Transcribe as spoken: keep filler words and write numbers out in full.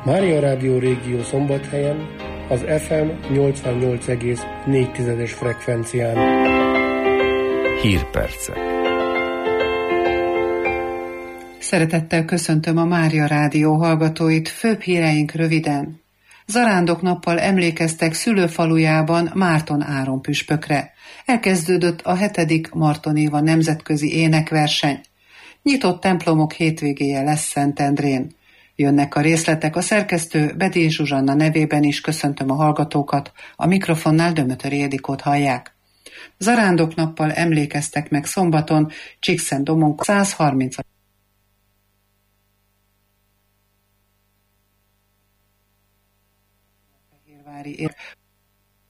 Mária Rádió Régió Szombathelyen az ef em nyolcvannyolc egész négy frekvencián. Hírpercek. Szeretettel köszöntöm a Mária Rádió hallgatóit, főbb híreink röviden. Zarándok nappal emlékeztek szülőfalujában Márton Áron püspökre. Elkezdődött a hetedik Marton Éva nemzetközi énekverseny. Nyitott templomok hétvégéje lesz Szentendrén. Jönnek a részletek, a szerkesztő Bedély Zsuzsanna nevében is köszöntöm a hallgatókat, a mikrofonnál Dömötöri Edikót hallják. Zarándok nappal emlékeztek meg szombaton Csíkszentdomon százharminc